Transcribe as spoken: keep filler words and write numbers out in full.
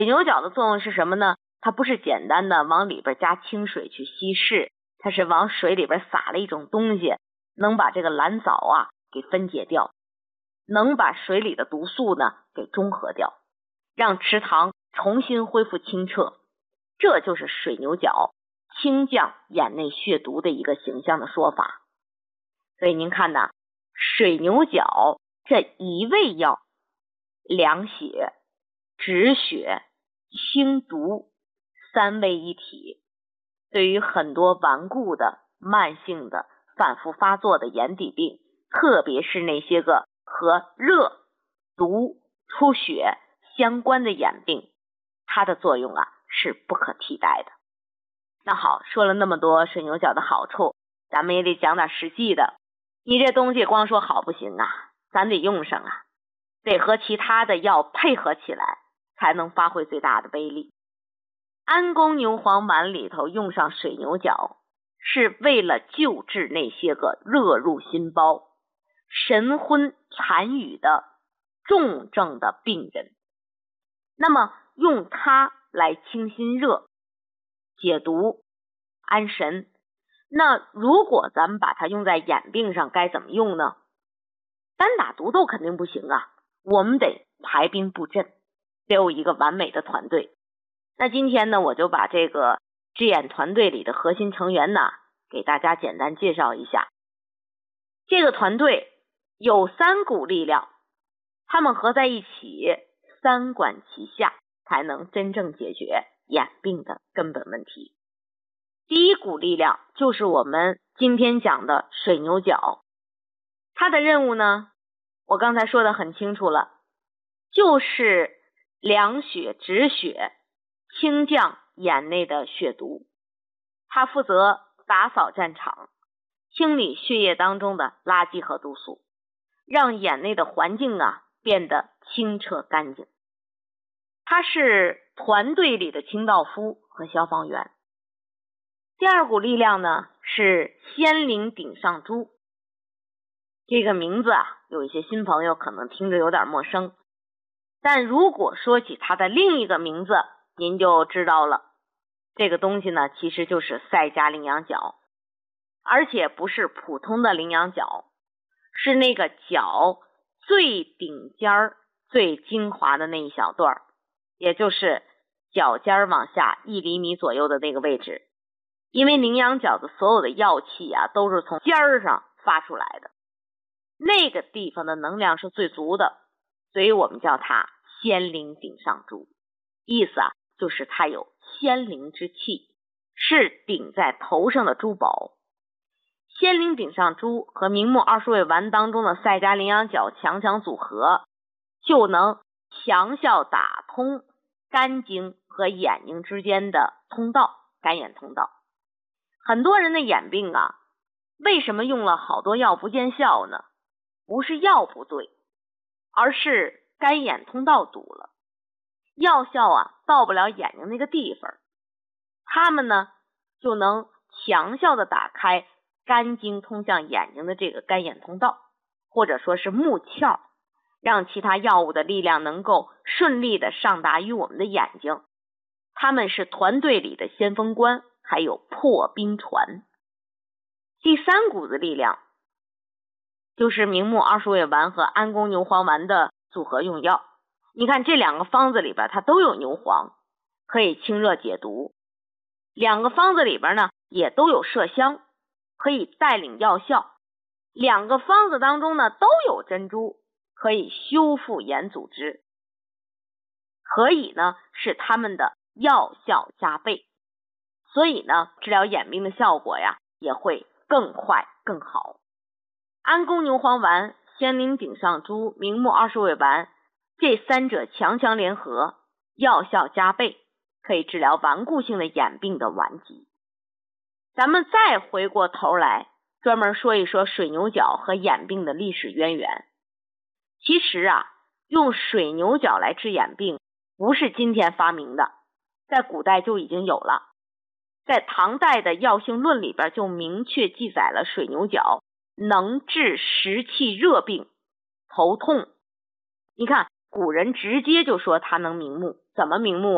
水牛角的作用是什么呢？它不是简单的往里边加清水去稀释，它是往水里边撒了一种东西，能把这个蓝藻啊给分解掉，能把水里的毒素呢给中和掉，让池塘重新恢复清澈。这就是水牛角清降眼内血毒的一个形象的说法。所以您看呐，水牛角这一味药，凉血、止血、清毒，三位一体，对于很多顽固的、慢性的、反复发作的眼底病，特别是那些个和热、毒、出血相关的眼病，它的作用啊是不可替代的。那好，说了那么多水牛角的好处，咱们也得讲点实际的。你这东西光说好不行啊，咱得用上啊，得和其他的药配合起来，才能发挥最大的威力。安宫牛黄丸里头用上水牛角，是为了救治那些个热入心包、神昏残语的重症的病人。那么用它来清心热、解毒、安神。那如果咱们把它用在眼病上，该怎么用呢？单打独斗肯定不行啊，我们得排兵布阵，得有一个完美的团队。那今天呢，我就把这个治眼团队里的核心成员呢，给大家简单介绍一下。这个团队有三股力量，他们合在一起，三管齐下，才能真正解决眼病的根本问题。第一股力量就是我们今天讲的水牛角，它的任务呢，我刚才说的很清楚了，就是凉血止血，清降眼内的血毒。它负责打扫战场，清理血液当中的垃圾和毒素，让眼内的环境啊变得清澈干净。它是团队里的清道夫和消防员。第二股力量呢是仙灵顶上珠，这个名字啊，有一些新朋友可能听着有点陌生，但如果说起它的另一个名字，您就知道了。这个东西呢，其实就是赛迦羚羊角，而且不是普通的羚羊角，是那个角最顶尖儿、最精华的那一小段，也就是角尖往下一厘米左右的那个位置。因为羚羊角的所有的药气啊，都是从尖儿上发出来的，那个地方的能量是最足的，所以我们叫它仙灵顶上珠，意思啊，就是它有仙灵之气，是顶在头上的珠宝。仙灵顶上珠和明目二十味丸当中的赛迦羚羊角强强组合，就能强效打通肝经和眼睛之间的通道，肝眼通道。很多人的眼病啊，为什么用了好多药不见效呢？不是药不对，而是肝眼通道堵了，药效啊到不了眼睛那个地方，他们呢就能强效的打开肝经通向眼睛的这个肝眼通道，或者说是目窍，让其他药物的力量能够顺利的上达于我们的眼睛。他们是团队里的先锋官，还有破冰船。第三股子力量就是明目二十味丸和安宫牛黄丸的组合用药。你看这两个方子里边它都有牛黄，可以清热解毒。两个方子里边呢也都有麝香，可以带领药效。两个方子当中呢都有珍珠，可以修复眼组织，可以呢使它们的药效加倍，所以呢治疗眼病的效果呀也会更快更好。安宫牛黄丸、仙灵顶上珠、明目二十味丸这三者强强联合，药效加倍，可以治疗顽固性的眼病的顽疾。咱们再回过头来专门说一说水牛角和眼病的历史渊源。其实啊，用水牛角来治眼病不是今天发明的，在古代就已经有了。在唐代的药性论里边就明确记载了水牛角能治湿气热病、头痛。你看古人直接就说它能明目，怎么明目